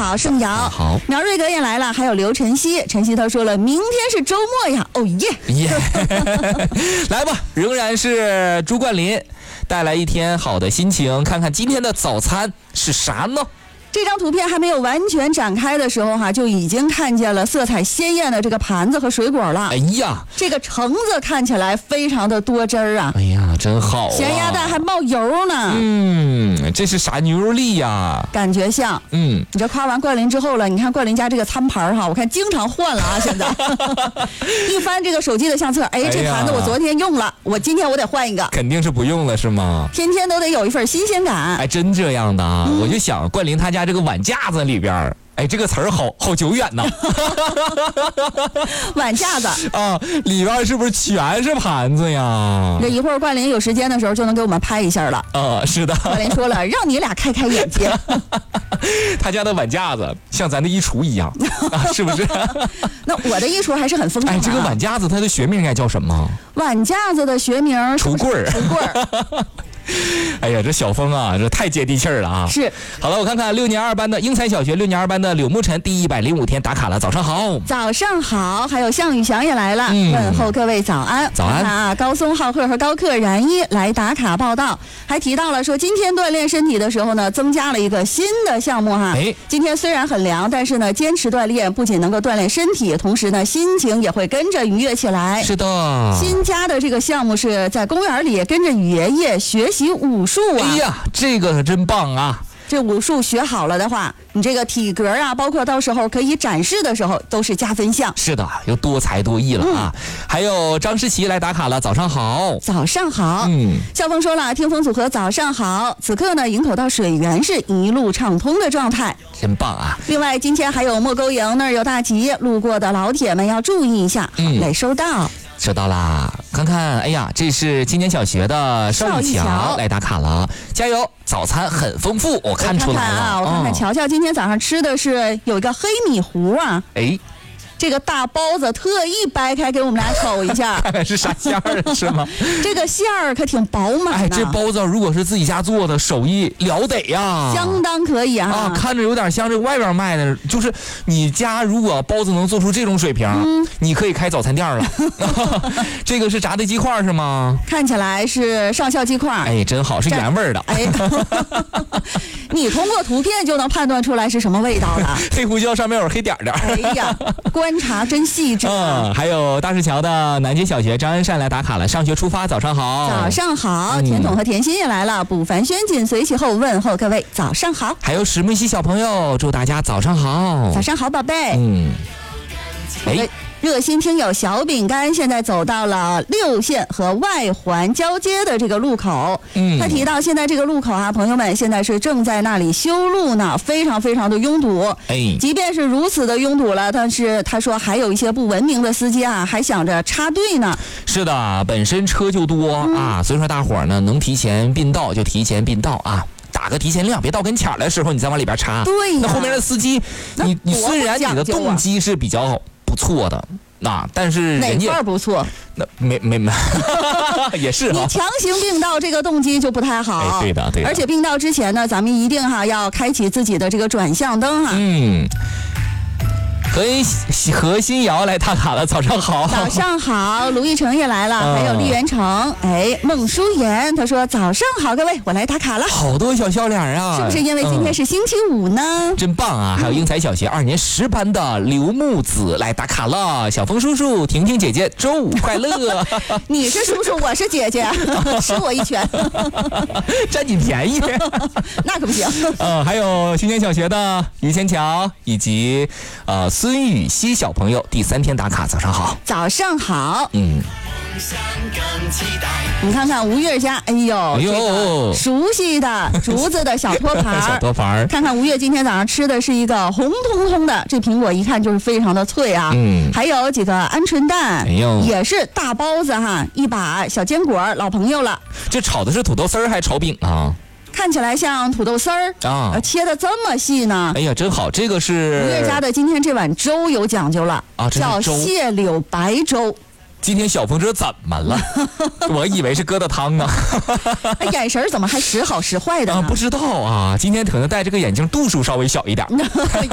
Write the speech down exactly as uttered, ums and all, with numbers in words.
好，盛瑶， 好， 苗瑞德也来了，还有刘晨曦。晨曦他说了，明天是周末呀，哦耶耶！来吧，仍然是朱冠霖带来一天好的心情，看看今天的早餐是啥呢？ 这张图片还没有完全展开的时候哈、啊，就已经看见了色彩鲜艳的这个盘子和水果了。 哎呀， 这个橙子看起来非常的多汁儿啊！ 哎呀，真好、啊！ 咸鸭蛋还冒油呢。 嗯，这是啥牛肉粒呀？ 感觉像。 嗯， 你这夸完冠霖之后了，你看冠霖家这个餐盘哈，我看经常换了啊，现在一翻这个手机的相册，哎，这盘子我昨天用了，我今天我得换一个。 肯定是不用了是吗？ 天天都得有一份新鲜感。 哎，真这样的啊！嗯、我就想冠霖他家这个碗架子里边，哎，这个词儿好好久远呐。 碗架子啊，里边是不是全是盘子呀？ 这一会儿冠霖有时间的时候就能给我们拍一下了。 啊，是的。 冠霖说了，让你俩开开眼界。 他家的碗架子像咱的衣橱一样，啊、是不是？ 那我的衣橱还是很丰富的、啊。 哎，这个碗架子它的学名应该叫什么？ 碗架子的学名橱柜儿。 橱柜儿。 哎呀，这小峰啊，这太接地气儿了啊！ 是。 好了，我看看六年二班的英才小学六年二班的柳木晨第一百零五天打卡了，早上好。 早上好，还有向宇翔也来了，嗯、问候各位早安。 早安啊！高松浩赫和高克然一来打卡报道，还提到了说今天锻炼身体的时候呢，增加了一个新的项目哈。 哎， 今天虽然很凉，但是呢，坚持锻炼不仅能够锻炼身体，同时呢，心情也会跟着愉悦起来。 是的。 新加的这个项目是在公园里跟着爷爷学习武术啊！ 哎呀，这个可真棒啊！ 这武术学好了的话，你这个体格啊，包括到时候可以展示的时候，都是加分项。 是的，又多才多艺了啊！嗯、还有张诗琪来打卡了，早上好。 早上好。 嗯， 校风说了，听风组合早上好。此刻呢，营口到水源是一路畅通的状态， 真棒啊！ 另外，今天还有莫沟营那儿有大集，路过的老铁们要注意一下。 嗯， 嘞，收到。 收到啦，看看，哎呀，这是今年小学的邵一桥来打卡了，加油！早餐很丰富，我看出来了。 我看看啊，我看看，乔乔今天早上吃的是有一个黑米糊啊， 哎， 这个大包子特意掰开给我们俩瞅一下， 看看是啥馅儿是吗？ 这个馅儿可挺饱满的。 哎，这包子如果是自己家做的，手艺了得呀， 相当可以啊！ 啊，看着有点像这外边卖的，就是你家如果包子能做出这种水平，嗯、你可以开早餐店了。这个是炸的鸡块是吗？ 看起来是上校鸡块。 哎，真好，是原味的。 哎，你通过图片就能判断出来是什么味道了。 黑胡椒上面有黑点点。 哎呀，观察真细致、啊。 嗯，还有大石桥的南街小学张恩善来打卡了，上学出发，早上好。 早上好，甜筒和甜心也来了，卜凡轩紧随其后问候各位早上好。 还有石木西小朋友，祝大家早上好。 早上好，宝贝。 嗯，哎。 热心听友小饼干现在走到了六线和外环交接的这个路口，嗯，他提到现在这个路口啊，朋友们现在是正在那里修路呢，非常非常的拥堵。 哎， 即便是如此的拥堵了，但是他说还有一些不文明的司机啊，还想着插队呢。 是的，本身车就多、嗯、啊，所以说大伙儿呢能提前并道就提前并道啊。打个提前量，别到跟前儿的时候你再往里边插。 对呀， 那后面的司机，你你虽然你的动机是比较不错的，那但是人家哪块不错？ 那没没没，也是哈。 你强行并道这个动机就不太好。 哎，对的对的。 而且并道之前呢，咱们一定哈要开启自己的这个转向灯哈。 嗯。何何新瑶来打卡了，早上好。 早上好，卢奕成也来了，嗯、还有厉元成，哎，孟舒言，他说早上好，各位，我来打卡了。 好多小笑脸啊！ 是不是因为今天是星期五呢？ 嗯、真棒啊！还有英才小学二年十班的刘木子来打卡了，小峰叔叔、婷婷姐姐，周五快乐！ 你是叔叔，我是姐姐，吃我一拳， 占你便宜， 那可不行。 嗯，还有新年小学的于千桥以及呃。孙雨熙小朋友第三天打卡，早上好。 早上好。 嗯， 你看看吴越家，哎呦， 哎呦，这个熟悉的竹子的小托盘小托盘。 看看吴越今天早上吃的是一个红彤彤的，这苹果一看就是非常的脆啊。 嗯， 还有几个鹌鹑蛋， 哎呦， 也是大包子哈，一把小坚果，老朋友了。 这炒的是土豆丝儿还是炒饼啊？ 看起来像土豆丝儿啊， 切的这么细呢。 哎呀，真好！这个是吴越家的，今天这碗粥有讲究了啊， 叫蟹柳白粥。 今天小峰这怎么了？我以为是疙瘩汤呢。 眼神怎么还时好时坏的呢？ 啊，不知道啊。今天可能戴这个眼镜度数稍微小一点。